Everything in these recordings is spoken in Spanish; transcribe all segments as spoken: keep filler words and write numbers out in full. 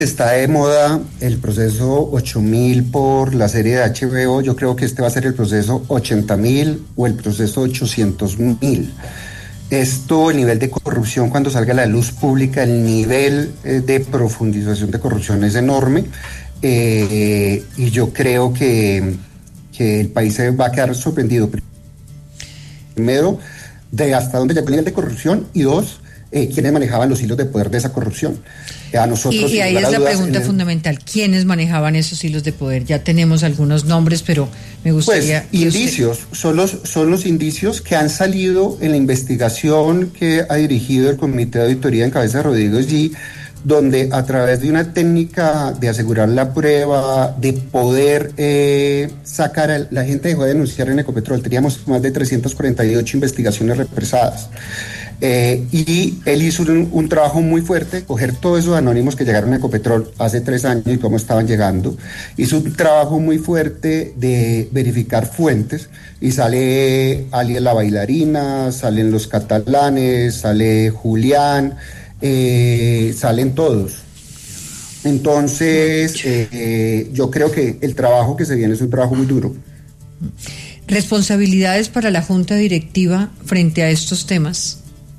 está de moda el proceso ocho mil por la serie de H B O. Yo creo que este va a ser el proceso ochenta mil o el proceso ochocientos mil. Esto, el nivel de corrupción cuando salga a la luz pública, el nivel eh, de profundización de corrupción es enorme, eh, y yo creo que, que el país se va a quedar sorprendido. Primero, de hasta dónde llegó el nivel de corrupción, y dos, eh, quiénes manejaban los hilos de poder de esa corrupción. A nosotros, y, y ahí es la dudas, pregunta el... fundamental, ¿quiénes manejaban esos hilos de poder? Ya tenemos algunos nombres, pero me gustaría... Pues indicios, usted... son, los, son los indicios que han salido en la investigación que ha dirigido el Comité de Auditoría en cabeza de Rodrigo G., donde a través de una técnica de asegurar la prueba, de poder eh, sacar, a, la gente dejó de denunciar en Ecopetrol, teníamos más de trescientas cuarenta y ocho investigaciones represadas. Eh, y él hizo un, un trabajo muy fuerte, coger todos esos anónimos que llegaron a Ecopetrol hace tres años y cómo estaban llegando. Hizo un trabajo muy fuerte de verificar fuentes y sale alguien la bailarina, salen los catalanes, sale Julián, eh, salen todos. Entonces, eh, eh, yo creo que el trabajo que se viene es un trabajo muy duro. ¿Responsabilidades para la Junta Directiva frente a estos temas?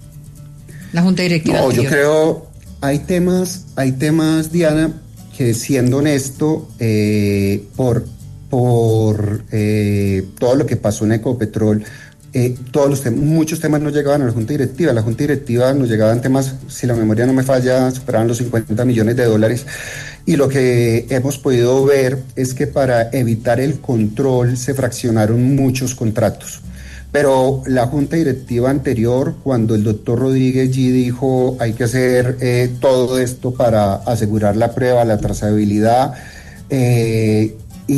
La Junta Directiva. No, anterior. Yo creo, hay temas, hay temas, Diana, que siendo honesto, eh, por, por eh, todo lo que pasó en Ecopetrol, eh, todos los temas, muchos temas no llegaban a la Junta Directiva. La Junta Directiva nos llegaban temas, si la memoria no me falla, superaban los cincuenta millones de dólares. Y lo que hemos podido ver es que para evitar el control se fraccionaron muchos contratos. Pero la Junta Directiva anterior, cuando el doctor Rodríguez G. dijo hay que hacer eh, todo esto para asegurar la prueba, la trazabilidad, eh,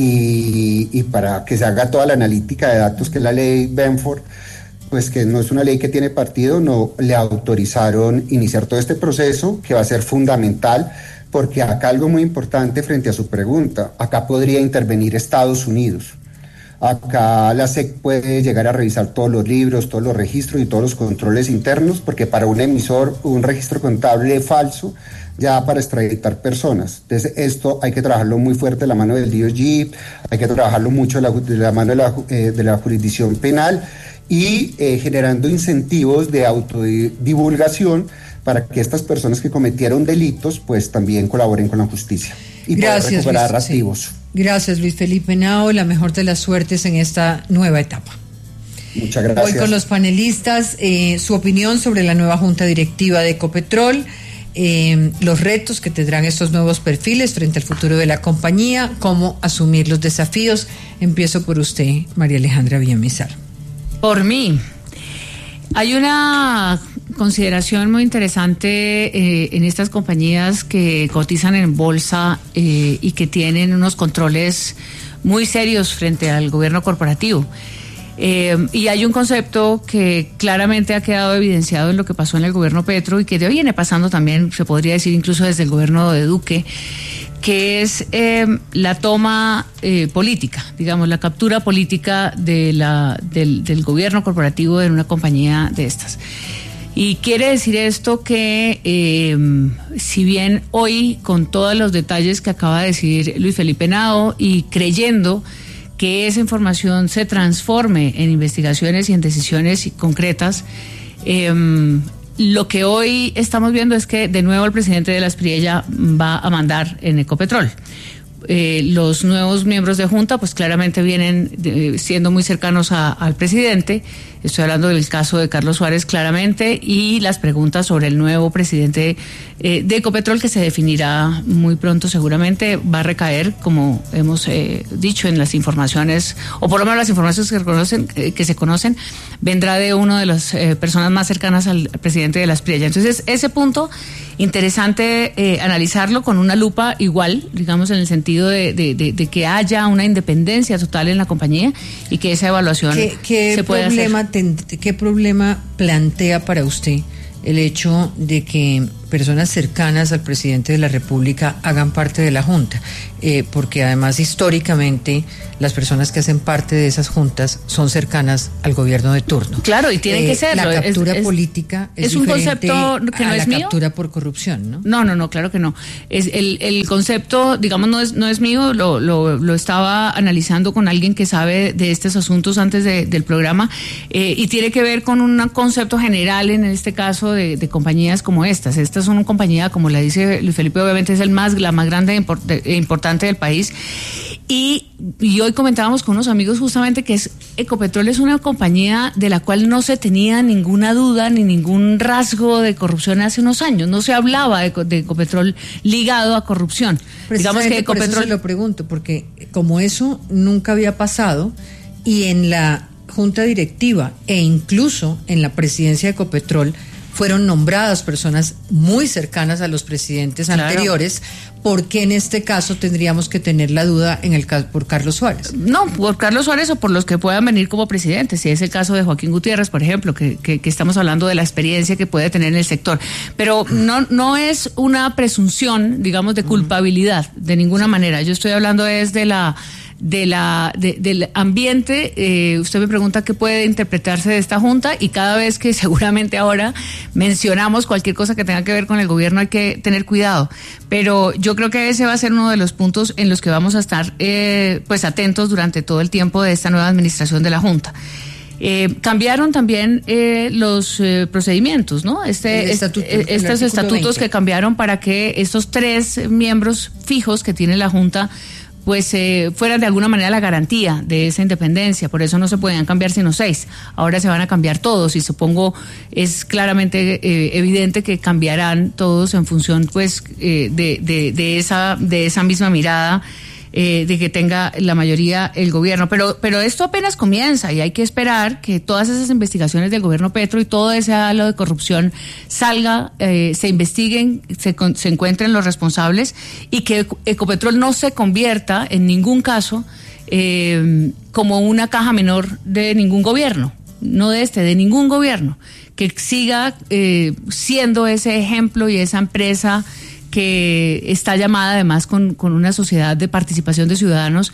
y, y para que se haga toda la analítica de datos, que es la ley Benford, pues que no es una ley que tiene partido, no le autorizaron iniciar todo este proceso, que va a ser fundamental, porque acá algo muy importante frente a su pregunta, acá podría intervenir Estados Unidos. Acá la S E C puede llegar a revisar todos los libros, todos los registros y todos los controles internos, porque para un emisor, un registro contable falso, ya para extraditar personas. Entonces, esto hay que trabajarlo muy fuerte de la mano del D O J, hay que trabajarlo mucho de la, de la mano de la, eh, de la jurisdicción penal, y eh, generando incentivos de autodivulgación para que estas personas que cometieron delitos, pues también colaboren con la justicia y poder recuperar Luis, activos. Sí. Gracias, Luis Felipe Henao, la mejor de las suertes en esta nueva etapa. Muchas gracias. Voy con los panelistas, eh, su opinión sobre la nueva Junta Directiva de Ecopetrol, eh, los retos que tendrán estos nuevos perfiles frente al futuro de la compañía, cómo asumir los desafíos. Empiezo por usted, María Alejandra Villamizar. Por mí. Hay una consideración muy interesante eh, en estas compañías que cotizan en bolsa eh, y que tienen unos controles muy serios frente al gobierno corporativo. Eh, y hay un concepto que claramente ha quedado evidenciado en lo que pasó en el gobierno Petro y que viene pasando también, se podría decir incluso desde el gobierno de Duque, que es eh, la toma eh, política, digamos, la captura política de la, del, del gobierno corporativo en una compañía de estas. Y quiere decir esto que, eh, si bien hoy, con todos los detalles que acaba de decir Luis Felipe Henao y creyendo que esa información se transforme en investigaciones y en decisiones concretas, eh, lo que hoy estamos viendo es que de nuevo el presidente de la Espriella va a mandar en Ecopetrol. Eh, los nuevos miembros de Junta pues claramente vienen de, siendo muy cercanos a, al presidente. Estoy hablando del caso de Carlos Suárez claramente, y las preguntas sobre el nuevo presidente eh, de Ecopetrol, que se definirá muy pronto seguramente, va a recaer, como hemos eh, dicho en las informaciones, o por lo menos las informaciones que, reconocen, eh, que se conocen, vendrá de una de las eh, personas más cercanas al presidente de la Espriella. Entonces, ese punto, interesante eh, analizarlo con una lupa igual, digamos, en el sentido de, de, de, de que haya una independencia total en la compañía y que esa evaluación ¿Qué, qué se pueda hacer. Ten, ¿Qué problema plantea para usted el hecho de que personas cercanas al presidente de la República hagan parte de la Junta, eh, porque además históricamente las personas que hacen parte de esas juntas son cercanas al gobierno de turno. Claro, y tiene eh, que serlo. La captura es, es, política es, es un concepto que no a es la mío. Captura por corrupción, ¿no? No, no, no, claro que no. Es el, el concepto, digamos, no es no es mío. Lo, lo, lo estaba analizando con alguien que sabe de estos asuntos antes de, del programa eh, y tiene que ver con un concepto general en este caso de, de compañías como estas. Estas son una compañía, como le dice Luis Felipe, obviamente es el más la más grande e import, importante del país. Y, y hoy comentábamos con unos amigos justamente que es Ecopetrol es una compañía de la cual no se tenía ninguna duda ni ningún rasgo de corrupción hace unos años. No se hablaba de, de Ecopetrol ligado a corrupción. Digamos que Ecopetrol... Por eso se lo pregunto, porque como eso nunca había pasado y en la junta directiva e incluso en la presidencia de Ecopetrol fueron nombradas personas muy cercanas a los presidentes claro. anteriores, ¿por qué en este caso tendríamos que tener la duda en el caso por Carlos Suárez? No, por Carlos Suárez o por los que puedan venir como presidentes, si es el caso de Joaquín Gutiérrez, por ejemplo, que, que, que estamos hablando de la experiencia que puede tener en el sector. Pero no, no es una presunción, digamos, de culpabilidad, de ninguna manera. Yo estoy hablando es de la... de la de, del ambiente. Eh, usted me pregunta qué puede interpretarse de esta junta y cada vez que seguramente ahora mencionamos cualquier cosa que tenga que ver con el gobierno hay que tener cuidado, pero yo creo que ese va a ser uno de los puntos en los que vamos a estar eh, pues atentos durante todo el tiempo de esta nueva administración de la junta. Eh, cambiaron también eh, los eh, procedimientos, ¿no? Este, estatuto, eh, estos estatutos veinte. Que cambiaron para que estos tres miembros fijos que tiene la junta pues eh, fueran de alguna manera la garantía de esa independencia. Por eso no se podían cambiar sino seis. Ahora se van a cambiar todos y supongo es claramente eh, evidente que cambiarán todos en función pues eh, de, de, de esa de esa misma mirada eh, de que tenga la mayoría el gobierno. Pero, pero esto apenas comienza y hay que esperar que todas esas investigaciones del gobierno Petro y todo ese halo de corrupción salga, eh, se investiguen, se, se encuentren los responsables y que Ecopetrol no se convierta en ningún caso eh, como una caja menor de ningún gobierno, no de este, de ningún gobierno, que siga eh, siendo ese ejemplo y esa empresa que está llamada además con, con una sociedad de participación de ciudadanos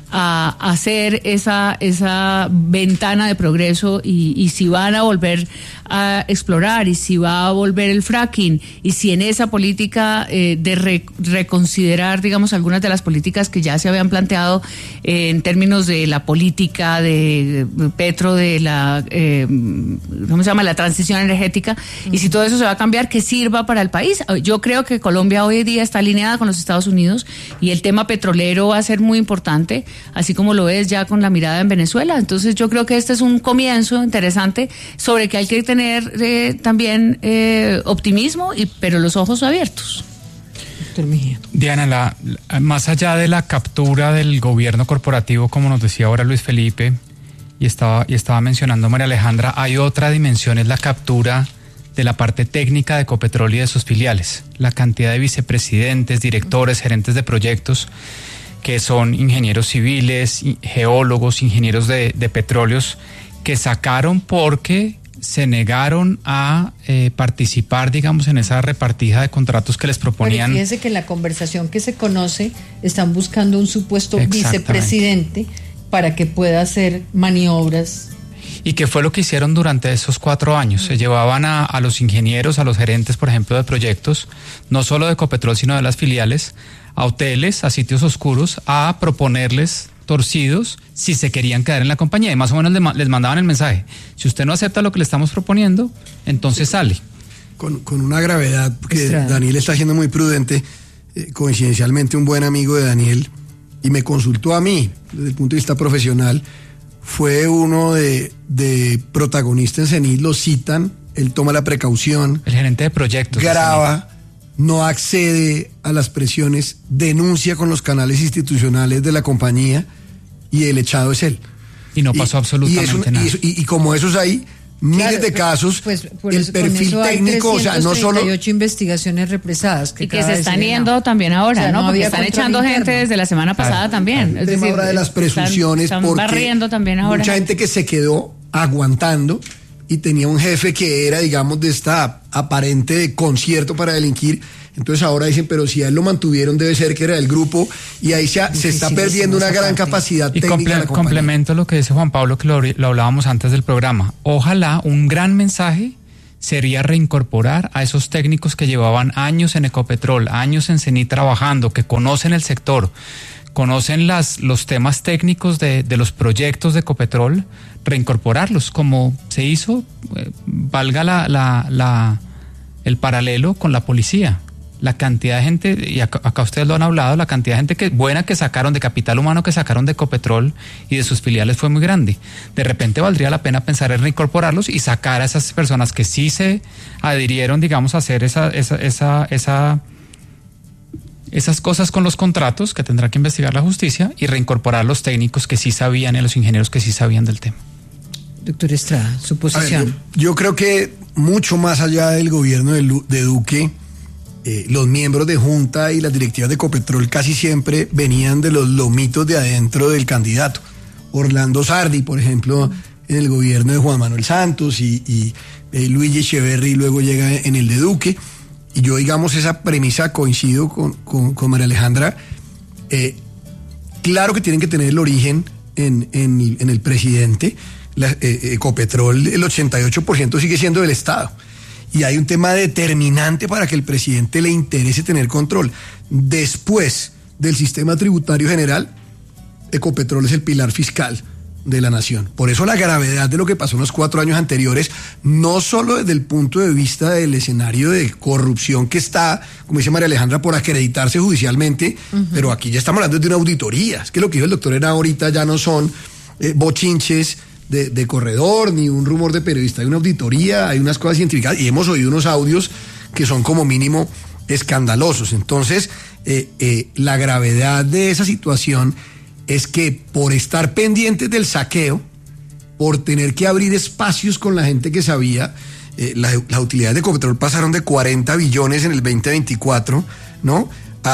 a, a hacer esa, esa ventana de progreso y, y si van a volver a explorar y si va a volver el fracking y si en esa política eh, de re, reconsiderar, digamos, algunas de las políticas que ya se habían planteado eh, en términos de la política de, de Petro, de la, eh, ¿cómo se llama?, la transición energética, uh-huh. y si todo eso se va a cambiar, que sirva para el país. Yo creo que Colombia hoy en día está alineada con los Estados Unidos y el tema petrolero va a ser muy importante, así como lo es ya con la mirada en Venezuela. Entonces yo creo que este es un comienzo interesante sobre que hay que tener eh, también eh, optimismo, y pero los ojos abiertos. Doctor Mejía. Diana, la, la, más allá de la captura del gobierno corporativo, como nos decía ahora Luis Felipe, y estaba, y estaba mencionando María Alejandra, hay otra dimensión, es la captura de la parte técnica de Ecopetrol y de sus filiales. La cantidad de vicepresidentes, directores, gerentes de proyectos, que son ingenieros civiles, geólogos, ingenieros de, de petróleos, que sacaron porque se negaron a eh, participar, digamos, en esa repartija de contratos que les proponían. Pero fíjense que en la conversación que se conoce están buscando un supuesto vicepresidente para que pueda hacer maniobras. ¿Y qué fue lo que hicieron durante esos cuatro años? Se llevaban a, a los ingenieros, a los gerentes, por ejemplo, de proyectos, no solo de Ecopetrol, sino de las filiales, a hoteles, a sitios oscuros, a proponerles torcidos si se querían quedar en la compañía. Y más o menos les mandaban el mensaje: si usted no acepta lo que le estamos proponiendo, entonces sale. Con, con una gravedad que Estrada. Daniel está siendo muy prudente. Eh, coincidencialmente, un buen amigo de Daniel, y me consultó a mí, desde el punto de vista profesional, fue uno de, de protagonistas en CENIT, lo citan, él toma la precaución. El gerente de proyectos. Graba, no accede a las presiones, denuncia con los canales institucionales de la compañía y el echado es él. Y no pasó y, absolutamente y eso, nada. Y, eso, y, y como esos hay miles claro, de casos, pues, el eso, perfil técnico, o sea, no solo... treinta y ocho investigaciones represadas. Que y que se están yendo también ahora, o sea, ¿no? no Porque están echando interno. gente desde la semana pasada claro, también. Claro. Es decir, ahora de las presunciones, están, están porque barriendo también ahora. Mucha gente que se quedó aguantando y tenía un jefe que era, digamos, de esta aparente concierto para delinquir. Entonces ahora dicen, pero si a él lo mantuvieron debe ser que era del grupo, y ahí se, se está perdiendo una gran capacidad y técnica. Comple- de la complemento lo que dice Juan Pablo, que lo, lo hablábamos antes del programa. Ojalá un gran mensaje sería reincorporar a esos técnicos que llevaban años en Ecopetrol, años en CENI trabajando, que conocen el sector, conocen las, los temas técnicos de, de los proyectos de Ecopetrol, reincorporarlos, como se hizo, eh, valga la, la, la, el paralelo con la policía. La cantidad de gente, y acá, acá ustedes lo han hablado, la cantidad de gente que buena que sacaron, de capital humano que sacaron de Ecopetrol y de sus filiales fue muy grande. De repente valdría la pena pensar en reincorporarlos y sacar a esas personas que sí se adhirieron, digamos, a hacer esa, esa, esa, esa, esas cosas con los contratos que tendrá que investigar la justicia, y reincorporar los técnicos que sí sabían y a los ingenieros que sí sabían del tema. Doctor Estrada, su posición. Ver, yo, yo creo que mucho más allá del gobierno de, Lu, de Duque, Eh, los miembros de Junta y las directivas de Ecopetrol casi siempre venían de los lomitos de adentro del candidato. Orlando Sardi, por ejemplo, en el gobierno de Juan Manuel Santos, y, y eh, Luigi Echeverri luego llega en el de Duque. Y yo, digamos, esa premisa coincido con, con, con María Alejandra. Eh, claro que tienen que tener el origen en, en, en el presidente. La, eh, Ecopetrol, el ochenta y ocho por ciento sigue siendo del Estado. Y hay un tema determinante para que el presidente le interese tener control. Después del sistema tributario general, Ecopetrol es el pilar fiscal de la nación. Por eso la gravedad de lo que pasó en los cuatro años anteriores, no solo desde el punto de vista del escenario de corrupción que está, como dice María Alejandra, por acreditarse judicialmente, uh-huh. pero aquí ya estamos hablando de una auditoría. Es que lo que dijo el doctor Henao ahorita ya no son eh, bochinches De, de corredor, ni un rumor de periodista. Hay una auditoría, hay unas cosas científicas, y hemos oído unos audios que son como mínimo escandalosos. Entonces, eh, eh, la gravedad de esa situación es que por estar pendientes del saqueo, por tener que abrir espacios con la gente que sabía, eh, la, las utilidades de Ecopetrol pasaron de cuarenta billones en el veinte veinticuatro, ¿no?,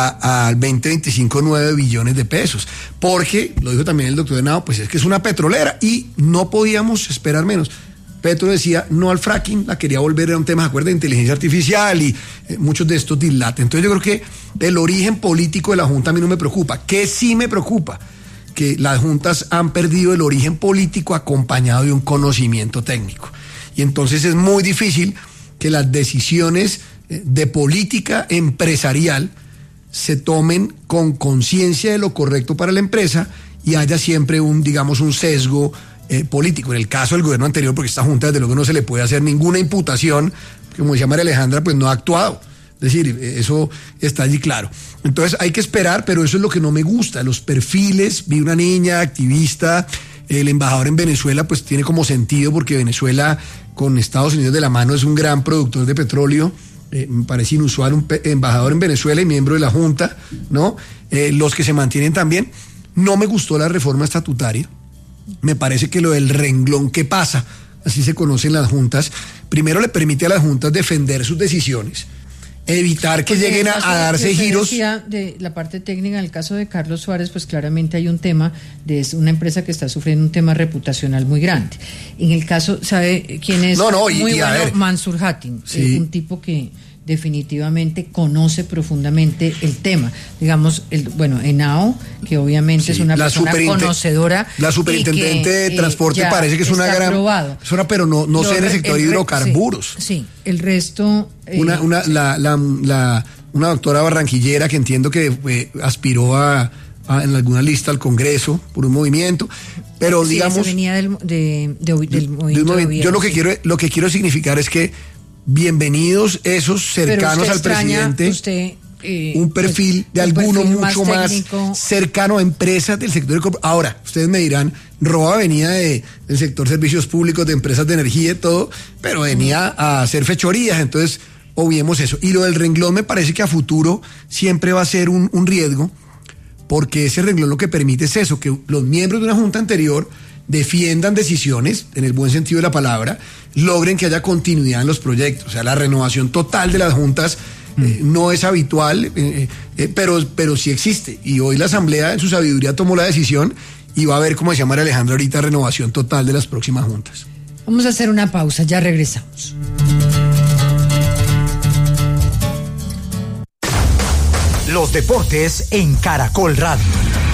al veinte veinticinco, nueve billones de pesos, porque, lo dijo también el doctor Henao, pues es que es una petrolera y no podíamos esperar menos. Petro decía no al fracking, la quería volver a un tema, ¿se acuerda?, de inteligencia artificial, y eh, muchos de estos dilates. Entonces yo creo que el origen político de la Junta a mí no me preocupa. ¿Qué sí me preocupa? Que las juntas han perdido el origen político acompañado de un conocimiento técnico. Y entonces es muy difícil que las decisiones de política empresarial se tomen con conciencia de lo correcto para la empresa y haya siempre un, digamos, un sesgo eh, político. En el caso del gobierno anterior, porque esta Junta desde luego no se le puede hacer ninguna imputación, como decía María Alejandra, pues no ha actuado. Es decir, eso está allí claro. Entonces hay que esperar, pero eso es lo que no me gusta. Los perfiles, vi una niña activista, el embajador en Venezuela, pues tiene como sentido, porque Venezuela con Estados Unidos de la mano es un gran productor de petróleo. Eh, me parece inusual un pe- embajador en Venezuela y miembro de la Junta, ¿no? Eh, los que se mantienen también. No me gustó la reforma estatutaria. Me parece que lo del renglón que pasa, así se conocen las juntas, primero le permite a las juntas defender sus decisiones, evitar que Porque lleguen a, a darse usted giros. Decía de la parte técnica, en el caso de Carlos Suárez, pues claramente hay un tema de una empresa que está sufriendo un tema reputacional muy grande. En el caso, ¿sabe quién es? No, no, y, muy y bueno, ver, Mansur Hatim, sí. eh, un tipo que definitivamente conoce profundamente el tema. Digamos, el, bueno, Henao, que obviamente sí, es una la persona conocedora. La superintendente que, de transporte eh, parece que es una gran persona, pero no, no sé en el sector de hidrocarburos. Sí, sí, el resto... Eh, una, una, sí. la, la, la, una doctora barranquillera que entiendo que eh, aspiró a, a en alguna lista al Congreso por un movimiento, pero sí, digamos... venía del, de, de, del de, movimiento de de Yo lo que sí. quiero, lo que quiero significar es que bienvenidos esos cercanos al extraña, presidente, usted, eh, un perfil pues, de alguno perfil mucho más, más cercano a empresas del sector de... Ahora, ustedes me dirán, Roa venía de, del sector servicios públicos, de empresas de energía y todo, pero venía a hacer fechorías, entonces obviemos eso. Y lo del renglón me parece que a futuro siempre va a ser un, un riesgo, porque ese renglón lo que permite es eso, que los miembros de una junta anterior defiendan decisiones, en el buen sentido de la palabra, logren que haya continuidad en los proyectos. O sea, la renovación total de las juntas mm. eh, no es habitual, eh, eh, pero, pero sí existe. Y hoy la Asamblea, en su sabiduría, tomó la decisión y va a haber, como decía María Alejandra ahorita, renovación total de las próximas juntas. Vamos a hacer una pausa, ya regresamos. Los deportes en Caracol Radio.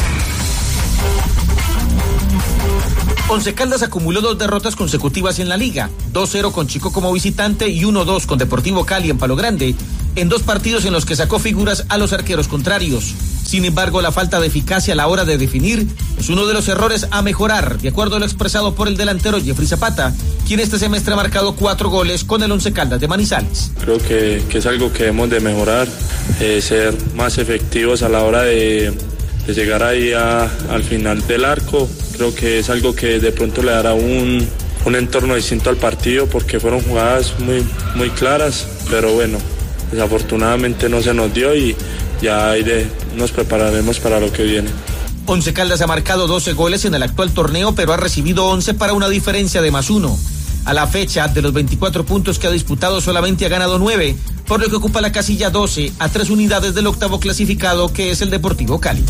Once Caldas acumuló dos derrotas consecutivas en la liga, dos cero con Chico como visitante y uno dos con Deportivo Cali en Palo Grande, en dos partidos en los que sacó figuras a los arqueros contrarios. Sin embargo, la falta de eficacia a la hora de definir es uno de los errores a mejorar, de acuerdo a lo expresado por el delantero Jeffrey Zapata, quien este semestre ha marcado cuatro goles con el Once Caldas de Manizales. Creo que, que es algo que debemos de mejorar, eh, ser más efectivos a la hora de, de llegar ahí a, al final del arco. Creo que es algo que de pronto le dará un, un entorno distinto al partido, porque fueron jugadas muy, muy claras, pero bueno, desafortunadamente no se nos dio y ya ahí de, nos prepararemos para lo que viene. Once Caldas ha marcado doce goles en el actual torneo, pero ha recibido once para una diferencia de más uno. A la fecha, de los veinticuatro puntos que ha disputado, solamente ha ganado nueve, por lo que ocupa la casilla doce a tres unidades del octavo clasificado, que es el Deportivo Cali.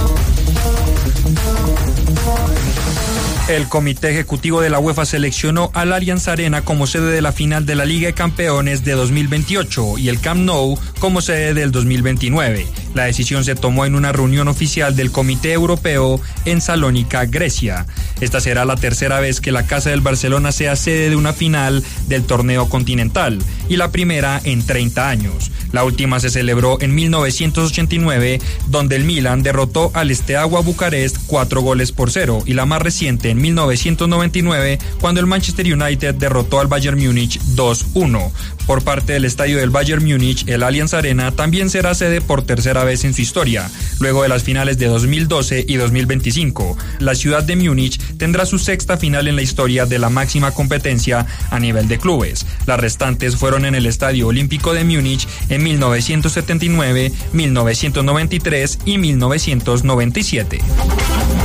El Comité Ejecutivo de la UEFA seleccionó al Allianz Arena como sede de la final de la Liga de Campeones de dos mil veintiocho y el Camp Nou como sede del dos mil veintinueve. La decisión se tomó en una reunión oficial del Comité Europeo en Salónica, Grecia. Esta será la tercera vez que la Casa del Barcelona sea sede de una final del torneo continental y la primera en treinta años. La última se celebró en mil novecientos ochenta y nueve, donde el Milan derrotó al Steaua Bucarest cuatro goles por cero, y la más reciente en mil novecientos noventa y nueve, cuando el Manchester United derrotó al Bayern Múnich dos uno. Por parte del estadio del Bayern Múnich, el Allianz Arena también será sede por tercera vez en su historia, luego de las finales de dos mil doce y dos mil veinticinco. La ciudad de Múnich tendrá su sexta final en la historia de la máxima competencia a nivel de clubes. Las restantes fueron en el Estadio Olímpico de Múnich en mil novecientos setenta y nueve, mil novecientos noventa y tres y mil novecientos noventa y siete.